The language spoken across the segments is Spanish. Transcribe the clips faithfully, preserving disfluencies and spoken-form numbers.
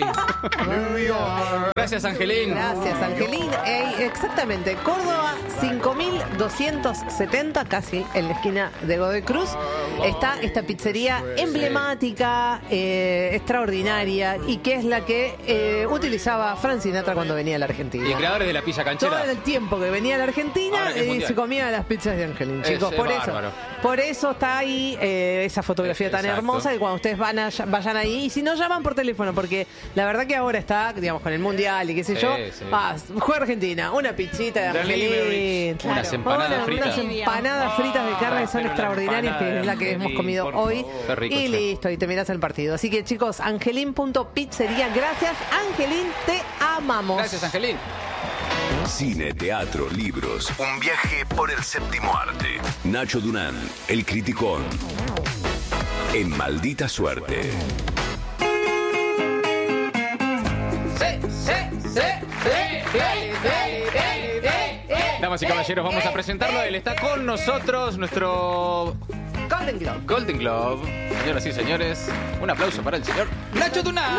New York. Gracias, Angelín. Gracias, Angelín. Eh, exactamente, Córdoba cinco mil doscientos setenta, casi en la esquina de Godoy Cruz, está esta pizzería emblemática, eh, extraordinaria, y que es la que eh, utilizaba Frank Sinatra cuando venía a la Argentina. Y creadores de la pizza canchera. Todo el tiempo que venía a la Argentina eh, se comía las pizzas de Angelín, chicos. Es por bárbaro. eso por eso está ahí eh, esa fotografía tan Exacto. hermosa, y cuando ustedes van a, vayan ahí, y si no, llaman por teléfono, porque la verdad que ahora está, digamos, con el Mundial y qué sé Sí, yo, sí. ah, juega Argentina, una pizzita de Angelín, Claro. Unas empanadas Una- fritas. unas empanadas fritas de carne que son pero la extraordinarias, que es la que empanada hemos de comido Angelín, por hoy. favor. Qué rico, Y che. listo, y te mirás el partido. Así que, chicos, angelín punto pizzería, gracias, Angelín, te amamos. Gracias, Angelín. Cine, teatro, libros. Un viaje por el séptimo arte. Nacho Dunán, el criticón. En Maldita Suerte. Damas y caballeros, vamos a presentarlo. Él está con nosotros, nuestro Golden Globe. Golden Globe. Señoras y señores, un aplauso para el señor Nacho Dunán.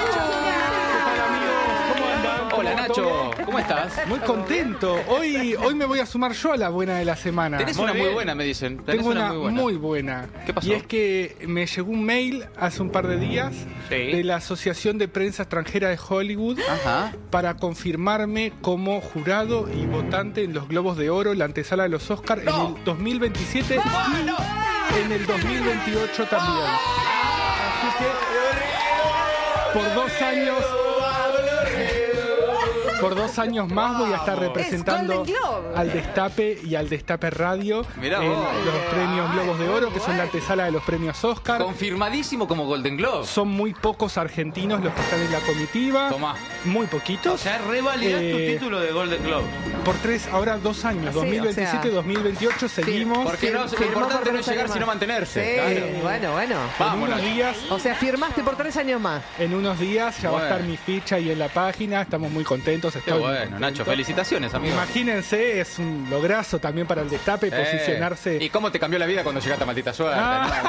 Hola, Nacho. ¿Cómo estás? Muy contento. Hoy, hoy me voy a sumar yo a la buena de la semana. Tenés Muy una muy bien. buena, me dicen. Tenés Tengo una muy buena. muy buena. ¿Qué pasó? Y es que me llegó un mail hace un par de días Sí. de la Asociación de Prensa Extranjera de Hollywood Ajá. para confirmarme como jurado y votante en los Globos de Oro, la antesala de los Oscars, ¡No! en el dos mil veintisiete y en el dos mil veintiocho también. Así que por dos años... Por dos años más voy a estar representando Golden Globe. al Destape y al Destape Radio Mirá en vos. los premios Globos de Oro, que son la antesala de los premios Oscar. Confirmadísimo como Golden Globe. Son muy pocos argentinos los que están en la comitiva. Tomá. Muy poquitos. O sea, revalidás Eh, tu título de Golden Globe. Por tres, ahora dos años, Sí, dos mil veintisiete, o sea, dos mil veintiocho, seguimos. Porque no, lo Firmó importante por no es tres llegar, años sino más. mantenerse. Sí, Claro. bueno, bueno. En Vámonos. unos días, O sea, firmaste por tres años más. en unos días ya va a Bueno. estar mi ficha ahí en la página. Estamos muy contentos. Qué Estoy muy bueno, contento. Nacho. Felicitaciones, amigo. Imagínense, es un lograzo también para el Destape Eh, posicionarse. ¿Y cómo te cambió la vida cuando llegaste a Maldita Suerte? Ah.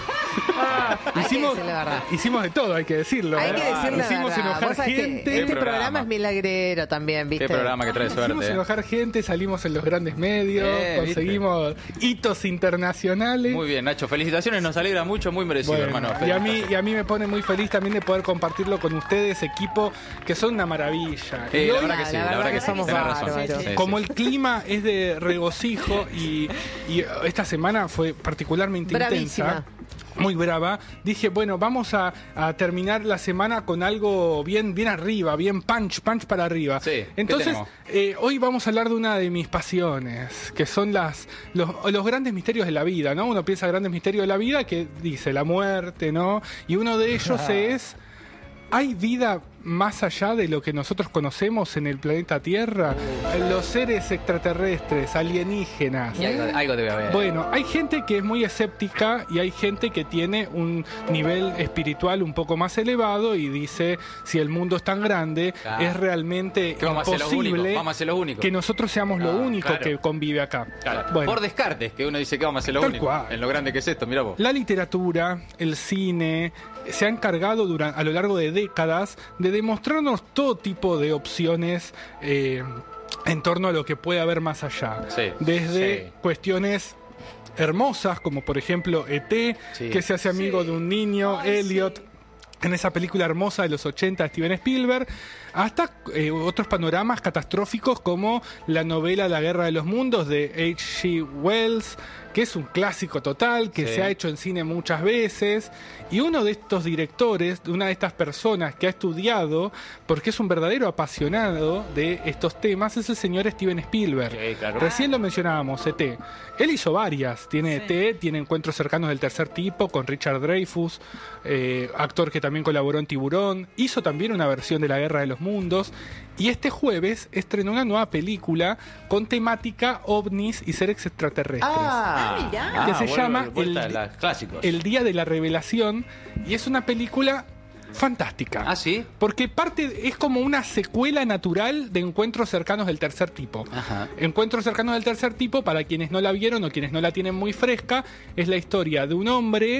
Hay que Hicimos, decir la verdad. hicimos de todo, hay que decirlo. Hay ¿eh? que decir la Hicimos verdad. enojar Vos sabés que gente. Qué este programa. programa es milagrero también, ¿viste? Qué programa que trae Hicimos suerte. eh. enojar gente, salimos en los grandes medios, Eh, conseguimos hitos internacionales. Muy bien, Nacho. Felicitaciones, nos alegra mucho, muy merecido, Bueno, hermano. y a mí Felicitaciones. y a mí me pone muy feliz también de poder compartirlo con ustedes, equipo, que son una maravilla. Eh, Y la hoy, verdad que sí, la la verdad verdad que que sí. somos Tenés razón. bárbaros. Sí, como sí. el clima es de regocijo y, y esta semana fue particularmente Bravísima. intensa, muy brava, dije, bueno, vamos a, a terminar la semana con algo bien, bien arriba, bien punch, punch para arriba. Sí, ¿qué Entonces, tenemos? eh, hoy vamos a hablar de una de mis pasiones, que son las los, los grandes misterios de la vida, ¿no? Uno piensa grandes misterios de la vida, que dice la muerte, ¿no? Y uno de ellos es, ¿hay vida más allá de lo que nosotros conocemos en el planeta Tierra? Los seres extraterrestres, alienígenas. Y algo, algo debe haber. Bueno, hay gente que es muy escéptica y hay gente que tiene un nivel espiritual un poco más elevado y dice, si el mundo es tan grande, Claro. es realmente Que vamos a ser los únicos, imposible vamos a ser los únicos. que nosotros seamos lo Ah, único claro. que convive acá. Claro. Bueno, Por descartes, que uno dice que vamos a ser lo Tal único. cual. En lo grande que es esto, mira vos. la literatura, el cine, se ha encargado durante, a lo largo de décadas de demostrarnos todo tipo de opciones eh, en torno a lo que puede haber más allá. Sí, Desde sí. cuestiones hermosas, como por ejemplo E T, Sí. que se hace amigo de un niño, Elliot, en esa película hermosa de los ochenta de Steven Spielberg, hasta eh, otros panoramas catastróficos como la novela La Guerra de los Mundos de H G Wells, que es un clásico total, que Sí. se ha hecho en cine muchas veces, y uno de estos directores, una de estas personas que ha estudiado, porque es un verdadero apasionado de estos temas, es el señor Steven Spielberg. Sí, claro. Recién lo mencionábamos, E T. Él hizo varias, tiene E T, tiene Encuentros cercanos del tercer tipo con Richard Dreyfuss, eh, actor que también colaboró en Tiburón, hizo también una versión de La Guerra de los Mundos, y este jueves estrenó una nueva película con temática ovnis y seres extraterrestres. Ah, mirá. que se vuelve- llama vuelta el- a los clásicos. El Día de la Revelación, y es una película fantástica. Ah, sí. Porque parte es como una secuela natural de Encuentros cercanos del tercer tipo. Ajá. Encuentros cercanos del tercer tipo, para quienes no la vieron o quienes no la tienen muy fresca, es la historia de un hombre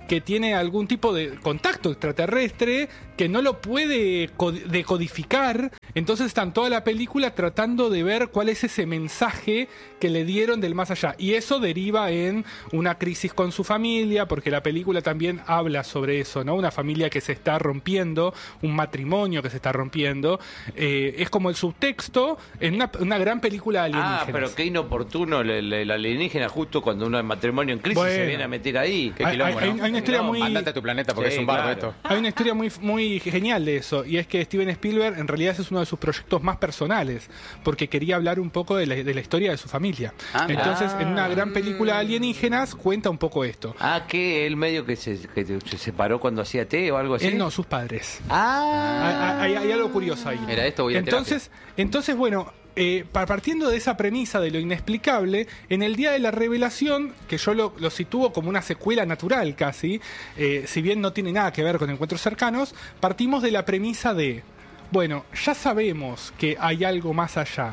que tiene algún tipo de contacto extraterrestre que no lo puede co- decodificar. Entonces están toda la película tratando de ver cuál es ese mensaje que le dieron del más allá. Y eso deriva en una crisis con su familia, porque la película también habla sobre eso, ¿no? Una familia que se está rompiendo, un matrimonio que se está rompiendo. Eh, es como el subtexto en una, una gran película de alienígenas. Ah, pero qué inoportuno el, el- el alienígena justo cuando uno es matrimonio en crisis Bueno. se viene a meter ahí. Qué Hay- quilombo, hay- ¿no? hay una historia Quilombo. muy- Andate a tu planeta porque Sí, es un bardo claro. esto. Hay una historia muy, muy genial de eso, y es que Steven Spielberg en realidad ese es uno de sus proyectos más personales, porque quería hablar un poco de la, de la historia de su familia. Ah, mira. Entonces, en una gran película de alienígenas cuenta un poco esto. Ah, que él medio que se, que se separó cuando hacía té o algo así. Él no, sus padres. Ah, Hay, hay- hay algo curioso ahí. Era esto, voy a entonces, entonces, bueno, eh, pa- partiendo de esa premisa de lo inexplicable, en el día de la revelación, que yo lo, lo sitúo como una secuela natural casi, eh, si bien no tiene nada que ver con Encuentros Cercanos, partimos de la premisa de, bueno, ya sabemos que hay algo más allá.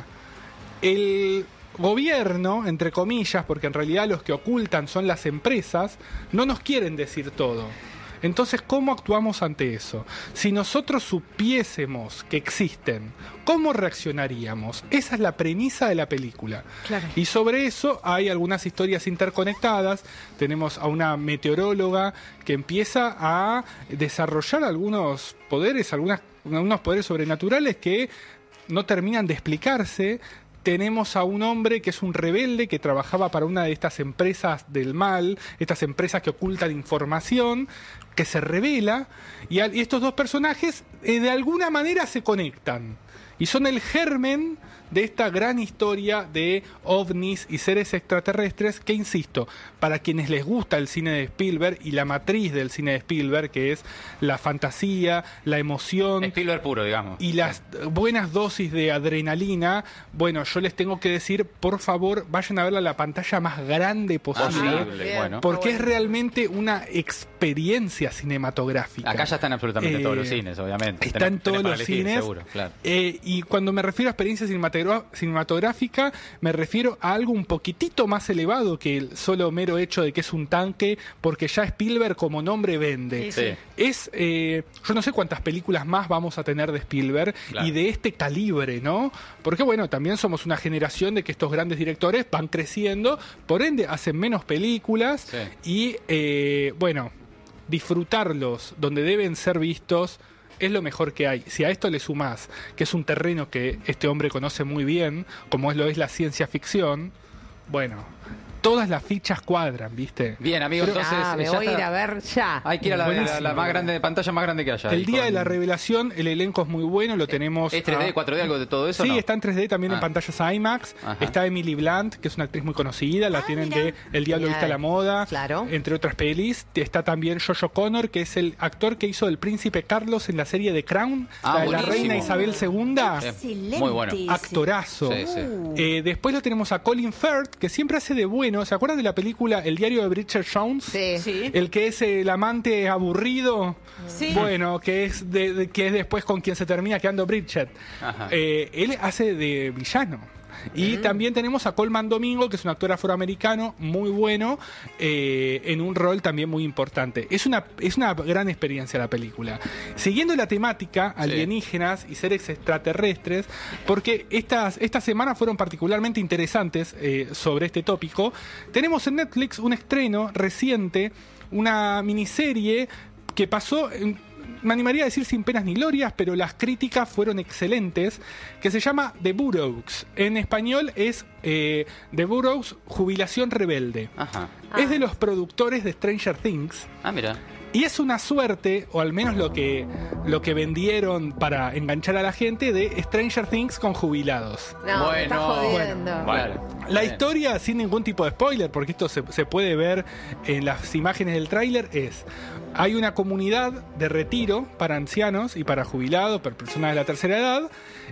El gobierno, entre comillas, porque en realidad los que ocultan son las empresas, no nos quieren decir todo. Entonces, ¿cómo actuamos ante eso? Si nosotros supiésemos que existen, ¿cómo reaccionaríamos? Esa es la premisa de la película. Claro. Y sobre eso hay algunas historias interconectadas. Tenemos a una meteoróloga que empieza a desarrollar algunos poderes, algunas, algunos poderes sobrenaturales que no terminan de explicarse. Tenemos a un hombre que es un rebelde que trabajaba para una de estas empresas del mal, estas empresas que ocultan información, que se revela, y, al- y estos dos personajes eh, de alguna manera se conectan. Y son el germen de esta gran historia de ovnis y seres extraterrestres que, insisto, para quienes les gusta el cine de Spielberg y la matriz del cine de Spielberg, que es la fantasía, la emoción Spielberg puro, digamos. y las buenas dosis de adrenalina, bueno, yo les tengo que decir, por favor, vayan a verla a la pantalla más grande posible, Posible, Bien. bueno. porque es realmente una experiencia cinematográfica. Acá ya están absolutamente Eh, todos los cines, obviamente. Está Tenés- en todos tenés para los elegir, cines. seguro, claro. Eh, y cuando me refiero a experiencia cinematogra- cinematográfica, me refiero a algo un poquitito más elevado que el solo mero hecho de que es un tanque, porque ya Spielberg como nombre vende. Sí. Es, eh, yo no sé cuántas películas más vamos a tener de Spielberg Claro. y de este calibre, ¿no? Porque bueno, también somos una generación de que estos grandes directores van creciendo, por ende hacen menos películas Sí. y, eh, bueno, disfrutarlos donde deben ser vistos es lo mejor que hay. Si a esto le sumás que es un terreno que este hombre conoce muy bien, como es lo es la ciencia ficción, bueno, todas las fichas cuadran, ¿viste? Bien, amigo, Pero- entonces. ah, eh, me ya voy a está. ir a ver ya. Hay que ir a la, Buenísimo. la- la más grande, pantalla más grande que haya. El Y día con- de la revelación, el elenco es muy bueno, lo tenemos... ¿Es tres D, a- cuatro D, algo de todo eso? Sí, no? está en tres D también en Ah. pantallas IMAX. Ajá. Está Emily Blunt, que es una actriz muy conocida, la Ah, tienen mira. de El Diablo Genial. Viste a la Moda, Claro. entre otras pelis. Está también Jojo Connor, que es el actor que hizo del príncipe Carlos en la serie The Crown, Ah, la de la buenísimo. reina Isabel segunda. Excelente. Muy bueno. ese. Actorazo. Sí, sí. Eh, después lo tenemos a Colin Firth, que siempre hace de bueno. ¿Se acuerdan de la película El diario de Bridget Jones? Sí. Sí. El que es el amante aburrido. Sí. Bueno, que es de, de- que es después con quien se termina quedando Bridget. Ajá. Eh, él hace de villano. Y también tenemos a Colman Domingo, que es un actor afroamericano muy bueno, eh, en un rol también muy importante. Es una, es una gran experiencia la película. Siguiendo la temática, alienígenas y seres extraterrestres, porque estas, estas semanas fueron particularmente interesantes eh, sobre este tópico, tenemos en Netflix un estreno reciente, una miniserie que pasó... en- me animaría a decir sin penas ni glorias, pero las críticas fueron excelentes, que se llama The Burroughs. En español es eh, The Burroughs Jubilación Rebelde. Ajá. Es de los productores de Stranger Things. Ah, mira. Y es una suerte, o al menos lo que, lo que vendieron para enganchar a la gente, de Stranger Things con jubilados. No, me estás jodiendo. Bueno. La Bien. historia, sin ningún tipo de spoiler, porque esto se, se puede ver en las imágenes del tráiler, es: hay una comunidad de retiro para ancianos y para jubilados, para personas de la tercera edad,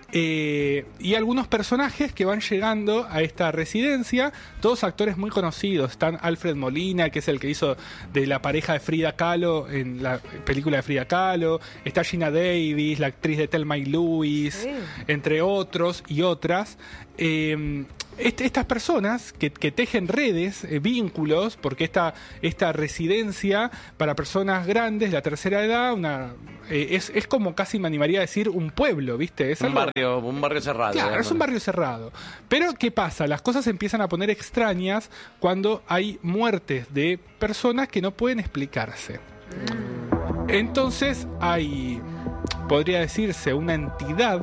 eh, y algunos personajes que van llegando a esta residencia, todos actores muy conocidos. Están Alfred Molina, que es el que hizo de la pareja de Frida Kahlo en la película de Frida Kahlo. Está Gina Davis, la actriz de Thelma y Louise, Sí. entre otros y otras. Eh, Este, estas personas que, que tejen redes, eh, vínculos, porque esta, esta residencia para personas grandes, la tercera edad, una, eh, es, es como casi me animaría a decir un pueblo, ¿viste? Es Un algo- barrio, un barrio cerrado. Claro, digamos. es un barrio cerrado. Pero, ¿qué pasa? Las cosas se empiezan a poner extrañas cuando hay muertes de personas que no pueden explicarse. Entonces hay, podría decirse, una entidad,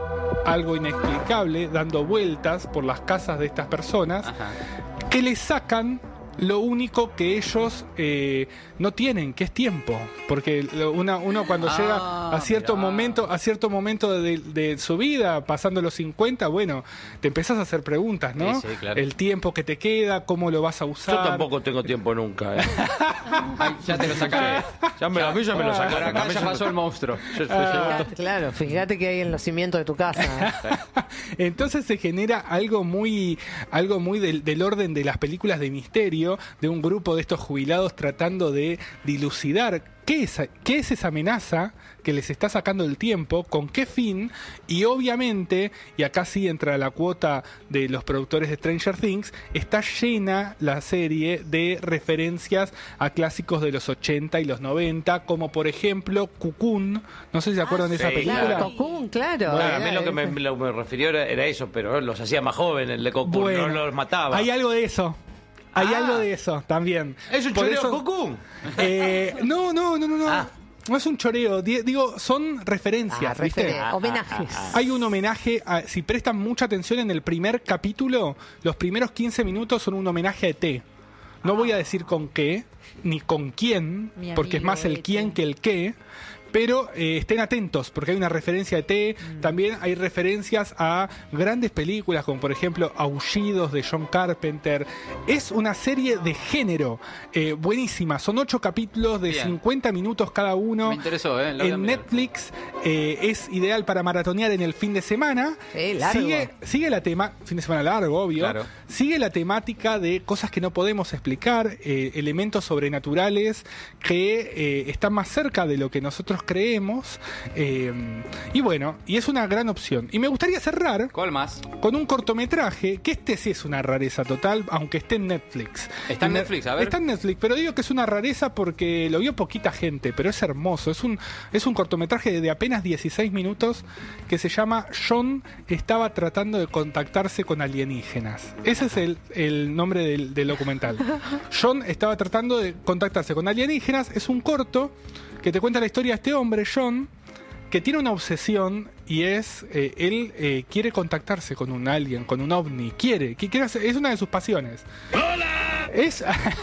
algo inexplicable, dando vueltas por las casas de estas personas, Ajá. que le sacan lo único que ellos eh, no tienen, que es tiempo. Porque lo- una, uno cuando Ah, llega a cierto mirá. momento, a cierto momento de, de su vida, pasando los cincuenta, bueno, te empezás a hacer preguntas, ¿no? Sí, sí, claro. El tiempo que te queda, cómo lo vas a usar. Yo tampoco tengo tiempo nunca. ¿eh? Ay, ya te lo sacaron. Ya me, a mí ya me lo Por sacaron. acá A mí ya me- pasó el monstruo. Yo- yo- Fíjate, claro, fíjate que hay en los cimientos de tu casa. Entonces se genera algo muy, algo muy del, del orden de las películas de misterio, de un grupo de estos jubilados tratando de dilucidar qué es, qué es esa amenaza que les está sacando el tiempo, con qué fin, y obviamente, y acá sí entra la cuota de los productores de Stranger Things, está llena la serie de referencias a clásicos de los ochenta y los noventa, como por ejemplo Cocoon, no sé si se acuerdan de esa sí, película. Claro, Cocoon, claro. Claro, a mí Era lo que me, ese. lo que me refirió era, era eso, pero los hacía más jóvenes, el de Cocoon, Bueno, no los mataba. Hay algo de eso. Hay Ah. algo de eso también. ¿Es un Por choreo eso- Cocoon? Eh, no, no, no, no, no. Ah. No es un choreo. Di- Digo, son referencias, Ah, ¿viste? referen- homenajes. Hay un homenaje, a- si prestan mucha atención en el primer capítulo, los primeros quince minutos son un homenaje a E T. No voy a decir con qué, ni con quién, Mi porque es amigo más el E T. quién que el qué. Pero eh, estén atentos, porque hay una referencia a E T, también hay referencias a grandes películas, como por ejemplo Aullidos de John Carpenter. Es una serie de género eh, buenísima, son ocho capítulos de Bien. cincuenta minutos cada uno. Me interesó, ¿eh? Lo voy a En mirar. Netflix eh, es ideal para maratonear en el fin de semana. Sí, largo. Sigue, sigue la tema, fin de semana largo, obvio. Claro. Sigue la temática de cosas que no podemos explicar, eh, elementos sobrenaturales que eh, están más cerca de lo que nosotros creemos. eh, y bueno, y es una gran opción. Y me gustaría cerrar ¿Cuál más? con un cortometraje, que este sí es una rareza total, aunque esté en Netflix. Está en Ne- Netflix, a ver. Está en Netflix, pero digo que es una rareza porque lo vio poquita gente, pero es hermoso. Es un, es un cortometraje de apenas dieciséis minutos que se llama John estaba tratando de contactarse con alienígenas. Ese es el, el nombre del, del documental. John estaba tratando de contactarse con alienígenas. Es un corto que te cuenta la historia de este hombre, John, que tiene una obsesión y es, eh, él eh, quiere contactarse con un alien, con un ovni, quiere, que quiere hacer- es una de sus pasiones. Es,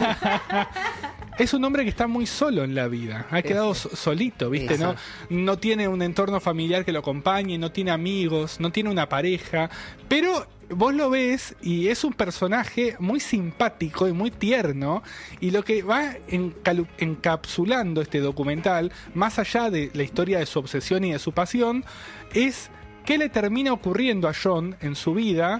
es un hombre que está muy solo en la vida, ha quedado so- solito, ¿viste? Eso. ¿No? No tiene un entorno familiar que lo acompañe, no tiene amigos, no tiene una pareja, pero vos lo ves y es un personaje muy simpático y muy tierno, y lo que va encalu- encapsulando este documental, más allá de la historia de su obsesión y de su pasión, es qué le termina ocurriendo a John en su vida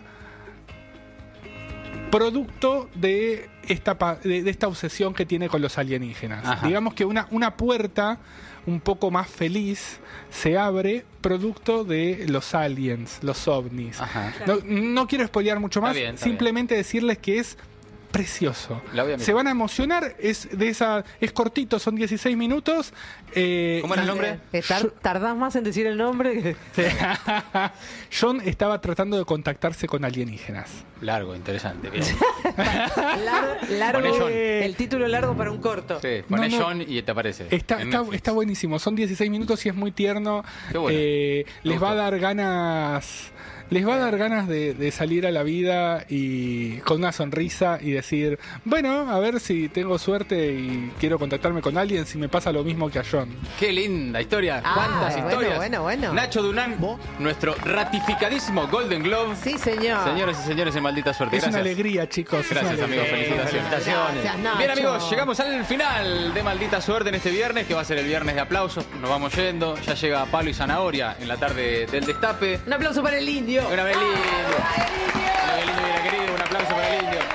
producto de esta, pa- de, de esta obsesión que tiene con los alienígenas. Ajá. Digamos que una, una puerta un poco más feliz se abre producto de los aliens, los ovnis. Ajá. No, no quiero spoilear mucho Está más, bien, está simplemente decirles que es precioso. La voy a mirar. Se van a emocionar, es de esa, es cortito, son dieciséis minutos. eh, ¿Cómo era el y- nombre? Eh, tar- tardás más en decir el nombre. que- John estaba tratando de contactarse con alienígenas. Largo, interesante. Bien. Lar- largo, Poné John. el título largo para un corto. Sí, poné No, no. John y te aparece. Está, en está, Netflix. está buenísimo, son dieciséis minutos y es muy tierno. Qué bueno. Eh, Me les va a gustó. dar ganas, les va a dar ganas de, de salir a la vida y con una sonrisa y decir, bueno, a ver si tengo suerte y quiero contactarme con alguien, si me pasa lo mismo que a John. Qué linda historia. Ah, ¿Cuántas bueno, historias? bueno, bueno. Nacho Dunán, nuestro ratificadísimo Golden Globe. Sí, señor. Señores y señores, en Maldita Suerte. Es Gracias. una alegría, chicos. es una Gracias, alegría. amigos. Felicitaciones. Felicitaciones. Gracias, Nacho. Bien, amigos, llegamos al final de Maldita Suerte en este viernes, que va a ser el viernes de aplausos. Nos vamos yendo. Ya llega Palo y Zanahoria en la tarde del destape. Un aplauso para el indio. Una vez lindo. Una vez lindo, mira, querido. Un aplauso para el indio.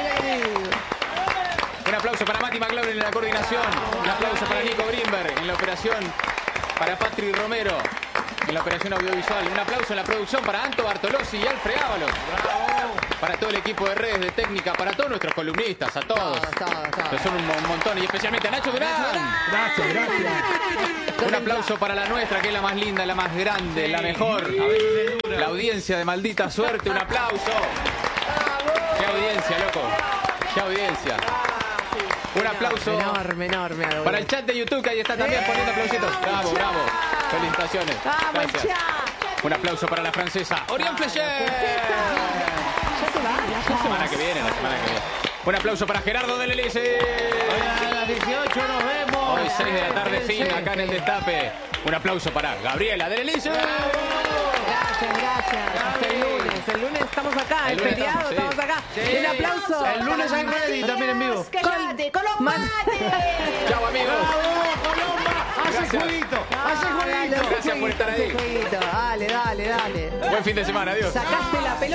Un aplauso para Mati McLaurin en la coordinación. Un aplauso para Nico Grimberg en la operación. Para Patri Romero en la operación audiovisual. Un aplauso en la producción para Anto Bartolozzi y Alfred Ábalos. Para todo el equipo de redes, de técnica, para todos nuestros columnistas, a todos. Todos, todos, todos. Que son un, un montón, y especialmente a Nacho Durán. Gracias, gracias. Un aplauso para la nuestra, que es la más linda, la más grande, la mejor. La audiencia de Maldita Suerte, un aplauso. ¡Qué audiencia, loco! ¡Qué audiencia! Un aplauso Enorme, enorme. enorme. para el chat de YouTube, que ahí está también poniendo aplausitos. Bravo, bravo. Felicitaciones. ¡Vamos, Gracias. chat! Un aplauso para la francesa Orión Flecher. ¿Ya se va? La semana que viene, la semana que viene. Un aplauso para Gerardo del Elise. A las dieciocho nos vemos. Hoy seis de la tarde, fin, acá en el Destape. Un aplauso para Gabriela del Elise. Gracias, gracias. Hasta el lunes. El lunes estamos acá, el, El lunes feriado, estamos, estamos sí. acá. Un aplauso. El lunes hay ready también en vivo. Cállate, con los mates. Chao, amigos. Hace Gracias. jueguito, hace jueguito. Gracias por estar ahí. Dale, dale, dale. Buen fin de semana, adiós. Sacaste la pelota.